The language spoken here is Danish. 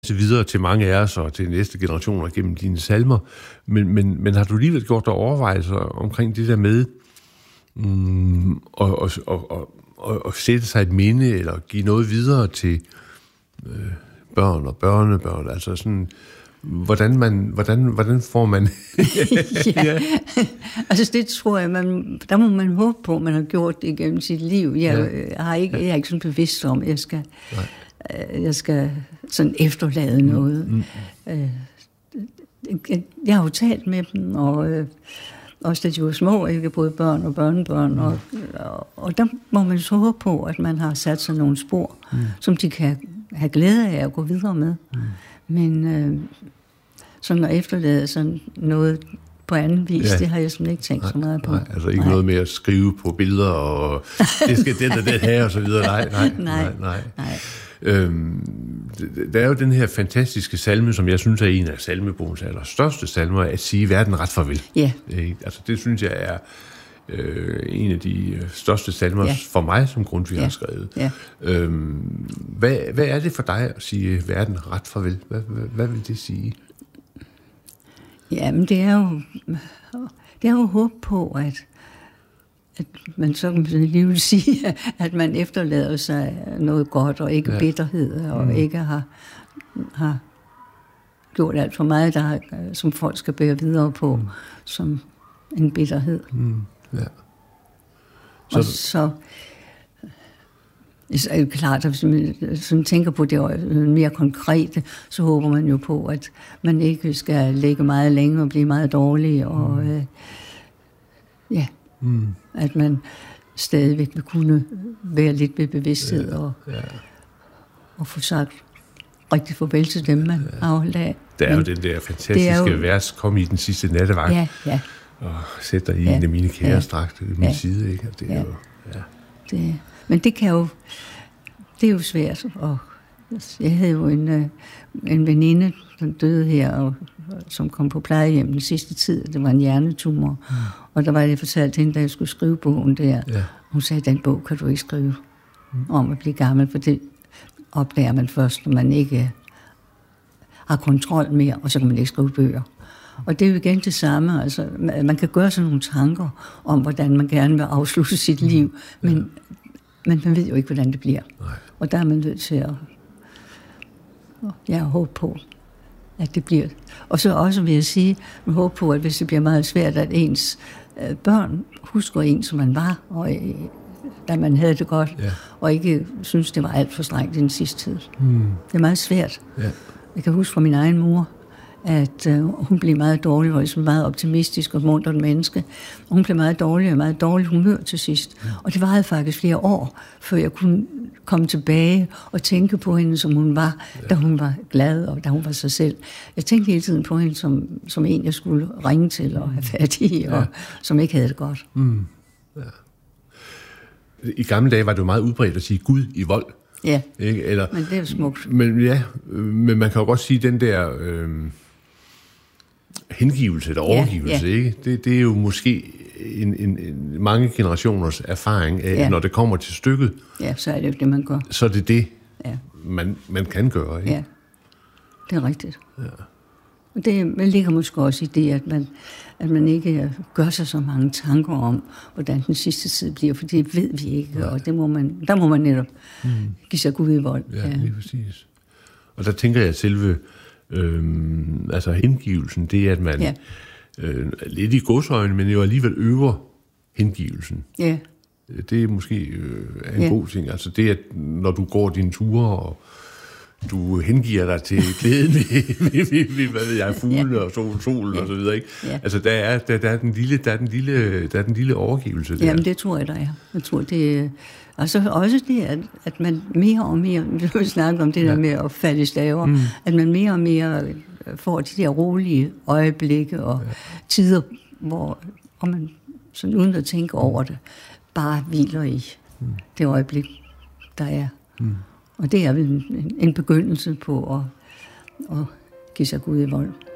videre til mange af os og til næste generationer gennem dine salmer. Men har du alligevel gjort dig overvejelser omkring det der med at sætte sig et minde eller give noget videre til børn og børnebørn? Altså sådan, hvordan får man... ja. Altså det tror jeg, der må man håbe på, man har gjort det igennem sit liv. Jeg er ikke sådan bevidst om, jeg skal sådan efterlade noget. Jeg har jo talt med dem, og også da de var små, ikke, både børn og børnebørn, og der må man så håbe på, at man har sat sig nogle spor, som de kan have glæde af at gå videre med. Men sådan at efterlade sådan noget på anden vis, det har jeg sådan ikke tænkt så meget på. Nej, altså ikke noget med at skrive på billeder, og det skal den og den her, og så videre. Nej. Der er jo den her fantastiske salme, som jeg synes er en af salmebogens allerstørste salmer, at sige verden ret farvel. Ja. Altså det synes jeg er en af de største salmer for mig, som Grundtvig har skrevet. Ja. Hvad er det for dig at sige verden ret farvel? Hvad vil det sige? Jamen det er jo håb på, at man så kan alligevel sige, at man efterlader sig noget godt, og ikke bitterhed, og ikke har gjort alt for meget, som folk skal bære videre på, som en bitterhed. Og så er det klart, at hvis man tænker på det mere konkrete, så håber man jo på, at man ikke skal ligge meget længe og blive meget dårlig, og at man stadigvæk vil kunne være lidt ved bevidsthed og få sagt rigtig farvel til dem, man har holdt af. Der er jo den der fantastiske vers, kom i den sidste nattevagt, og sæt dig i en af mine kærestragte ved min side. Ikke? Det er jo, men det er jo svært. Og jeg havde jo en veninde, der døde her, og som kom på plejehjem den sidste tid. Det var en hjernetumor. Og der var det fortalt hende, da jeg skulle skrive bogen der. Hun sagde, den bog kan du ikke skrive om at blive gammel, for det opdager man først, når man ikke har kontrol mere, og så kan man ikke skrive bøger. Og det er jo igen det samme. Altså, man kan gøre sådan nogle tanker om, hvordan man gerne vil afslutte sit liv, men man ved jo ikke, hvordan det bliver. Nej. Og der er man nødt til at håbe på, at det bliver. Og så også vil jeg sige, at håbe på, at hvis det bliver meget svært, at ens børn husker en, som man var, og da man havde det godt, og ikke synes, det var alt for strengt i den sidste tid. Det er meget svært. Jeg kan huske fra min egen mor, at hun blev meget dårlig, og var meget optimistisk og muntert menneske. Og hun blev meget dårlig og meget dårlig humør til sidst. Og det varede faktisk flere år, før jeg kunne komme tilbage og tænke på hende, som hun var, da hun var glad og da hun var sig selv. Jeg tænkte hele tiden på hende som en, jeg skulle ringe til og have fat i, og som ikke havde det godt. I gamle dage var det jo meget udbredt at sige Gud i vold. Ja, ikke? Eller, men det er jo smukt. Men man kan jo godt sige, den der hengivelse eller overgivelse, ikke? Det er jo måske en mange generationers erfaring af, når det kommer til stykket. Ja, så er det jo det, man gør. Så er det, man kan gøre, ikke? Ja, det er rigtigt. Ja. Og det ligger måske også i det, at man ikke gør sig så mange tanker om, hvordan den sidste tid bliver, for det ved vi ikke, og der må man netop give sig Gud i vold. Ja, lige præcis. Og der tænker jeg, at selve altså hengivelsen, det er, at man lidt i godsøjne, men jo alligevel øver hengivelsen. Ja. Det er måske en god ting. Altså det, at når du går dine ture, og du hengiver dig til glæden ved hvad ved jeg, fuglene og solen og så videre, ikke? Ja. Altså der er den lille overgivelse der. Jamen det tror jeg, der er. Jeg tror det altså også det, at man mere og mere, vi vil snakke om det der med at falde i staver, at man mere og mere får de der rolige øjeblikke og tider, hvor man sådan uden at tænke over det, bare hviler i det øjeblik, der er. Og det er vel en begyndelse på at give sig Gud i vold.